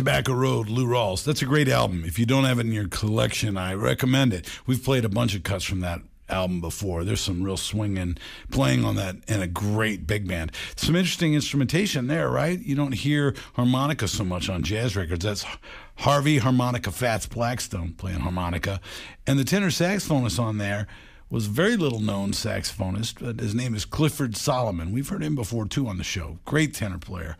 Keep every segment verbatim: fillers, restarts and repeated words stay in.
Tobacco Road, Lou Rawls. That's a great album. If you don't have it in your collection, I recommend it. We've played a bunch of cuts from that album before. There's some real swinging playing on that and a great big band. Some interesting instrumentation there, right? You don't hear harmonica so much on jazz records. That's Harvey Harmonica Fats Blackstone playing harmonica. And the tenor saxophonist on there was a very little known saxophonist, but his name is Clifford Solomon. We've heard him before too on the show. Great tenor player.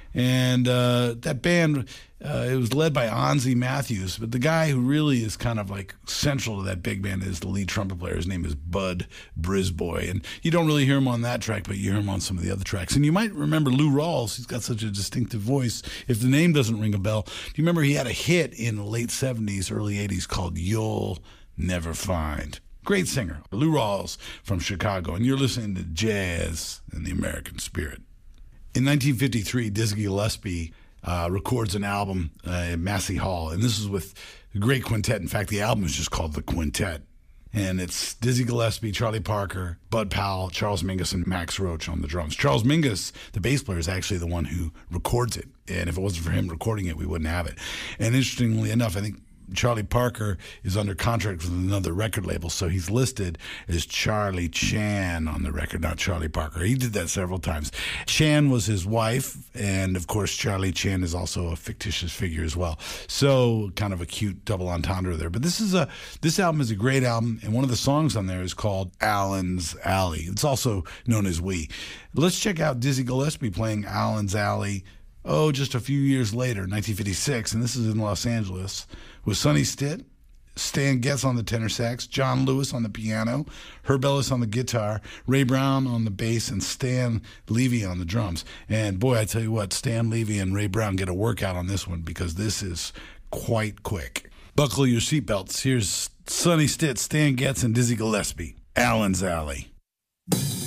And uh, that band, uh, it was led by Anzi Matthews, but the guy who really is kind of like central to that big band is the lead trumpet player. His name is Bud Brisboy. And you don't really hear him on that track, but you hear him on some of the other tracks. And you might remember Lou Rawls. He's got such a distinctive voice. If the name doesn't ring a bell, do you remember he had a hit in the late seventies, early eighties called You'll Never Find? Great singer, Lou Rawls from Chicago. And you're listening to Jazz and the American Spirit. In nineteen fifty-three, Dizzy Gillespie uh, records an album uh, at Massey Hall, and this is with a great quintet. In fact, the album is just called The Quintet. And it's Dizzy Gillespie, Charlie Parker, Bud Powell, Charles Mingus, and Max Roach on the drums. Charles Mingus, the bass player, is actually the one who records it. And if it wasn't for him recording it, we wouldn't have it. And interestingly enough, I think Charlie Parker is under contract with another record label, so he's listed as Charlie Chan on the record, not Charlie Parker. He did that several times. Chan was his wife, and of course Charlie Chan is also a fictitious figure as well. So kind of a cute double entendre there. But this is a this album is a great album, and one of the songs on there is called Allen's Alley. It's also known as We. Let's check out Dizzy Gillespie playing Allen's Alley, oh, just a few years later, nineteen fifty-six, and this is in Los Angeles, with Sonny Stitt, Stan Getz on the tenor sax, John Lewis on the piano, Herb Ellis on the guitar, Ray Brown on the bass, and Stan Levy on the drums. And boy, I tell you what, Stan Levy and Ray Brown get a workout on this one because this is quite quick. Buckle your seatbelts. Here's Sonny Stitt, Stan Getz, and Dizzy Gillespie, Allen's Alley.